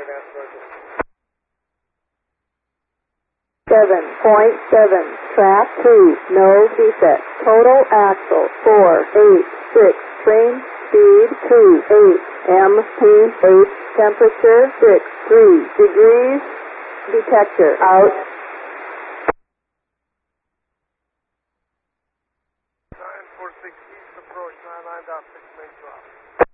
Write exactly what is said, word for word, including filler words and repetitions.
seven point seven, track two, no defect. Total axle four eight six, train speed two eight, M P eight, temperature six three degrees, detector out. nine four six east approach, nine nine dot six main drop.